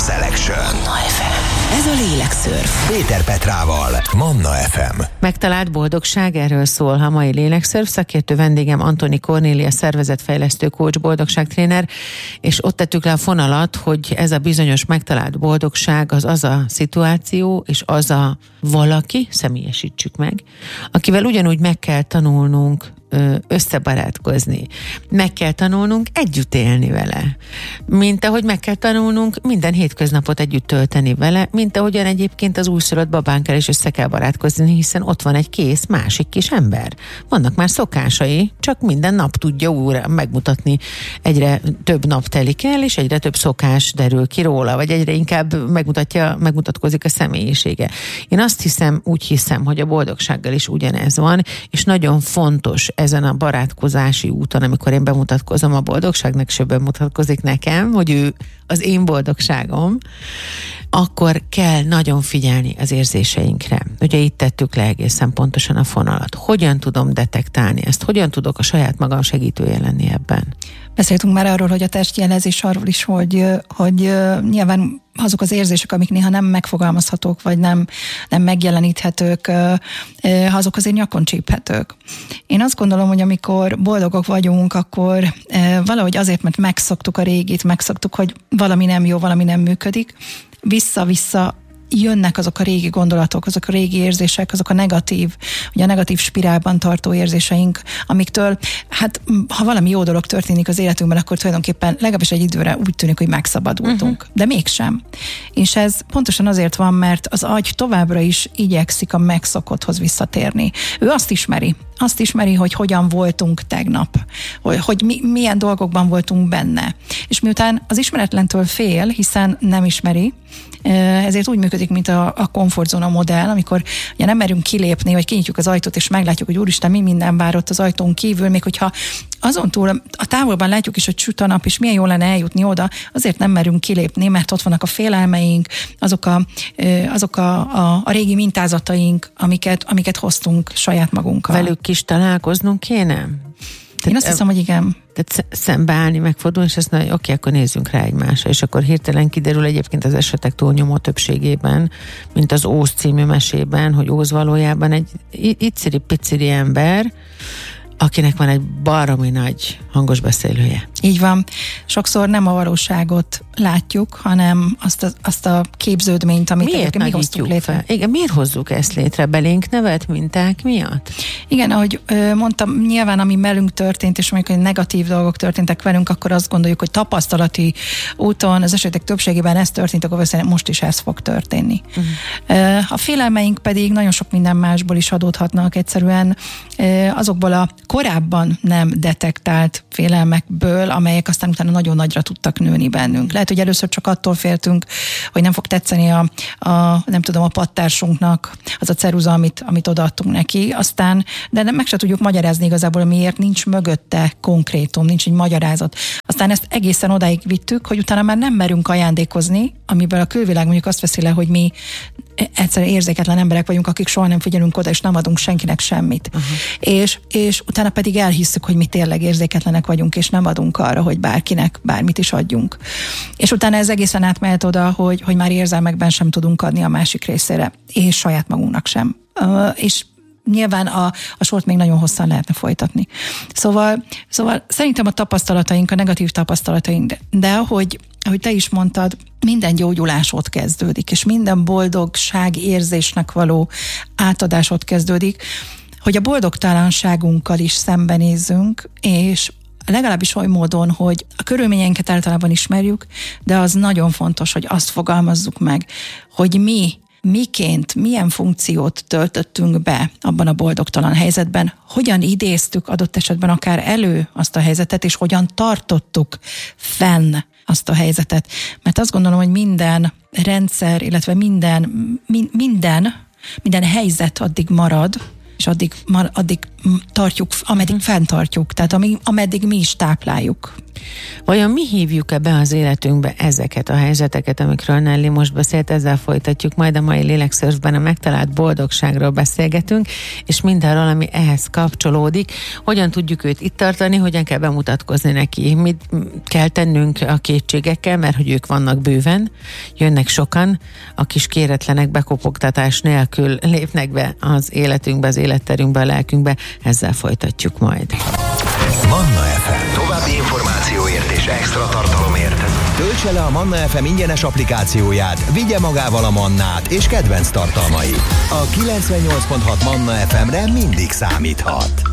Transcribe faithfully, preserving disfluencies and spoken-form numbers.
Selection. Manna ef em. Ez a Lélekszörf. Péter Petrával. Manna ef em. Megtalált boldogság, erről szól a mai Lélekszörf. Szakértő vendégem Antoni Kornélia, szervezetfejlesztő, coach, boldogságtréner, és ott tettük le a fonalat, hogy ez a bizonyos megtalált boldogság az az a szituáció, és az a valaki, személyesítsük meg, akivel ugyanúgy meg kell tanulnunk összebarátkozni. Meg kell tanulnunk együtt élni vele. Mint ahogy meg kell tanulnunk minden hétköznapot együtt tölteni vele, mint ahogyan egyébként az újszülött babánkkel is össze kell barátkozni, hiszen ott van egy kész másik kis ember. Vannak már szokásai, csak minden nap tudja újra megmutatni. Egyre több nap telik el, és egyre több szokás derül ki róla, vagy egyre inkább megmutatja, megmutatkozik a személyisége. Én azt hiszem, úgy hiszem, hogy a boldogsággal is ugyanez van, és nagyon fontos ezen a barátkozási úton, amikor én bemutatkozom a boldogságnak, és ő bemutatkozik nekem, hogy ő az én boldogságom, akkor kell nagyon figyelni az érzéseinkre. Ugye itt tettük le egészen pontosan a fonalat. Hogyan tudom detektálni ezt? Hogyan tudok a saját magam segítője lenni ebben? Beszéltünk már arról, hogy a testjelezés arról is, hogy, hogy nyilván azok az érzések, amik néha nem megfogalmazhatók, vagy nem, nem megjeleníthetők, azok azért nyakon csíphetők. Én azt gondolom, hogy amikor boldogok vagyunk, akkor valahogy azért, mert megszoktuk a régit, megszoktuk, hogy valami nem jó, valami nem működik, vissza-vissza jönnek azok a régi gondolatok, azok a régi érzések, azok a negatív, ugye a negatív spirálban tartó érzéseink, amiktől, hát ha valami jó dolog történik az életünkben, akkor tulajdonképpen legalábbis egy időre úgy tűnik, hogy megszabadultunk. Uh-huh. De mégsem. És ez pontosan azért van, mert az agy továbbra is igyekszik a megszokotthoz visszatérni. Ő azt ismeri, azt ismeri, hogy hogyan voltunk tegnap, hogy, hogy mi, milyen dolgokban voltunk benne. És miután az ismeretlentől fél, hiszen nem ismeri, ezért úgy működik, mint a, a komfortzóna modell, amikor ugye nem merünk kilépni, vagy kinyitjuk az ajtót, és meglátjuk, hogy úristen, mi minden vár ott az ajtón kívül, még hogyha azon túl a távolban látjuk is, hogy süt a nap, és milyen jó lenne eljutni oda, azért nem merünk kilépni, mert ott vannak a félelmeink, azok a, azok a, a, a régi mintázataink, amiket, amiket hoztunk saját magunkkal. Velük is találkoznunk kéne? Én azt hiszem, hogy igen. Tehát szembeállni, megfordulni, és azt mondja, hogy oké, akkor nézzünk rá egymásra, és akkor hirtelen kiderül egyébként az esetek túlnyomó többségében, mint az Óz című mesében, hogy Óz valójában egy iciri-piciri ember, akinek van egy baromi nagy hangos beszélője. Így van. Sokszor nem a valóságot látjuk, hanem azt a, azt a képződményt, amit miért mi hoztuk létre. Igen, miért hozzuk ezt létre? Belénk nevelt minták miatt? Igen, ahogy ö, mondtam, nyilván ami velünk történt, és mondjuk, hogy negatív dolgok történtek velünk, akkor azt gondoljuk, hogy tapasztalati úton az esetek többségében ez történt, akkor valószínűleg most is ez fog történni. Uh-huh. A félelmeink pedig nagyon sok minden másból is adódhatnak, egyszerűen azokból a korábban nem detektált félelmekből, amelyek aztán utána nagyon nagyra tudtak nőni bennünk. Lehet, hogy először csak attól féltünk, hogy nem fog tetszeni a, a nem tudom, a pattársunknak az a ceruza, amit, amit odaadtunk neki, aztán, de nem meg se tudjuk magyarázni igazából, miért nincs mögötte konkrétum, nincs egy magyarázat. Aztán ezt egészen odáig vittük, hogy utána már nem merünk ajándékozni, amiből a külvilág mondjuk azt veszi le, hogy mi egyszerűen érzéketlen emberek vagyunk, akik soha nem figyelünk oda, és nem adunk senkinek semmit. Uh-huh. És, és utána pedig elhisszük, hogy mi tényleg érzéketlenek vagyunk, és nem adunk arra, hogy bárkinek bármit is adjunk. És utána ez egészen átmehet oda, hogy, hogy már érzelmekben sem tudunk adni a másik részére, és saját magunknak sem. Uh, és nyilván a, a sort még nagyon hosszan lehetne folytatni. Szóval, szóval szerintem a tapasztalataink, a negatív tapasztalataink, de, de ahogy, ahogy te is mondtad, minden gyógyulás ott kezdődik, és minden boldogság érzésnek való átadás ott kezdődik, hogy a boldogtalanságunkkal is szembenézzünk, és legalábbis oly módon, hogy a körülményeinket általában ismerjük, de az nagyon fontos, hogy azt fogalmazzuk meg, hogy mi miként, milyen funkciót töltöttünk be abban a boldogtalan helyzetben, hogyan idéztük adott esetben akár elő azt a helyzetet, és hogyan tartottuk fenn azt a helyzetet. Mert azt gondolom, hogy minden rendszer, illetve minden, min, minden, minden helyzet addig marad, és addig, mar, addig tartjuk, ameddig hmm. fenntartjuk, tehát amíg, ameddig mi is tápláljuk. Vajon mi hívjuk-e be az életünkbe ezeket a helyzeteket, amikről Nelly most beszélt, ezzel folytatjuk majd a mai Lélekszörfben, a megtalált boldogságról beszélgetünk, és mindenről, ami ehhez kapcsolódik. Hogyan tudjuk őt itt tartani, hogyan kell bemutatkozni neki, mit kell tennünk a kétségekkel, mert hogy ők vannak bőven, jönnek sokan, a kis kéretlenek bekopogtatás nélkül lépnek be az életünkbe, az életterünkbe, a lelkünkbe, ezzel folytatjuk majd. Manna ef em. További információért és extra tartalomért töltse le a Manna ef em ingyenes applikációját, vigye magával a Mannát és kedvenc tartalmait. A kilencvennyolc pont hat Manna ef emre mindig számíthat.